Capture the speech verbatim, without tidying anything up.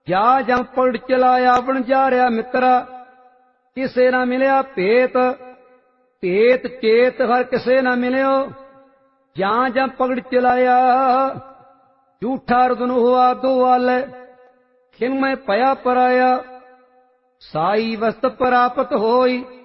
ਜਾ ਜਮ ਪਲਟ ਚਲਾਇਆ ਬਣ ਜਾ ਰਿਹਾ ਮਿੱਤਰਾ, ਕਿਸੇ ਨਾ ਮਿਲਿਆ ਭੇਤ, ਭੇਤ ਚੇਤ ਹਰ ਕਿਸੇ ਨਾ ਮਿਲਿਓ। ਜਾਂ ਜਮ ਪਗੜ ਚਲਾਇਆ ਝੂਠਾ ਰਦਨ ਹੋਆ ਦੋ ਵਾਲੇ, ਖਿਨ ਮੈਂ ਭਇਆ ਪਰਾਇਆ, ਸਾਈ ਵਸਤ ਪ੍ਰਾਪਤ ਹੋਈ।